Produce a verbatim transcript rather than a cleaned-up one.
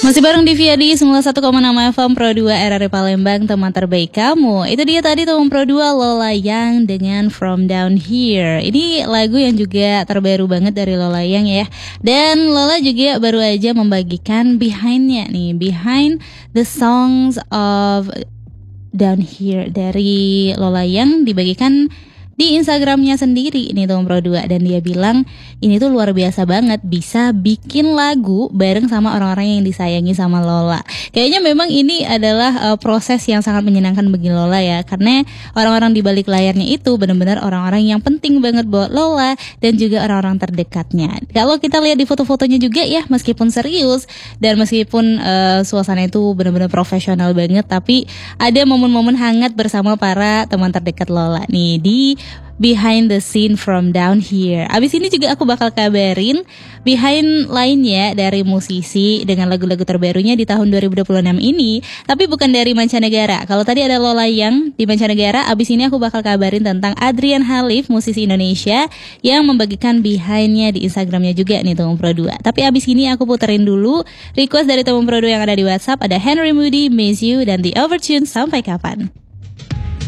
Masih bareng di Via di sembilan puluh satu koma enam F M Pro dua R R I Palembang, teman terbaik kamu. Itu dia tadi teman Pro dua Lola Young dengan From Down Here. Ini lagu yang juga terbaru banget dari Lola Young ya. Dan Lola juga baru aja membagikan behind-nya nih, behind the songs of Down Here dari Lola Young, dibagikan di Instagramnya sendiri ini Tom Pro dua, dan dia bilang ini tuh luar biasa banget bisa bikin lagu bareng sama orang-orang yang disayangi sama Lola. Kayaknya memang ini adalah uh, proses yang sangat menyenangkan bagi Lola ya, karena orang-orang di balik layarnya itu benar-benar orang-orang yang penting banget buat Lola dan juga orang-orang terdekatnya. Kalau kita lihat di foto-fotonya juga ya, meskipun serius dan meskipun uh, suasana itu benar-benar profesional banget, tapi ada momen-momen hangat bersama para teman terdekat Lola nih di behind the scene From Down Here. Abis ini juga aku bakal kabarin behind lainnya dari musisi dengan lagu-lagu terbarunya di tahun dua ribu dua puluh enam ini, tapi bukan dari mancanegara. Kalau tadi ada Lola Young di mancanegara, abis ini aku bakal kabarin tentang Adrian Halif, musisi Indonesia yang membagikan behindnya di Instagramnya juga nih teman Pro dua. Tapi abis ini aku puterin dulu request dari teman Pro dua yang ada di WhatsApp. Ada Henry Moody, Miss You, dan The Overtune, Sampai Kapan.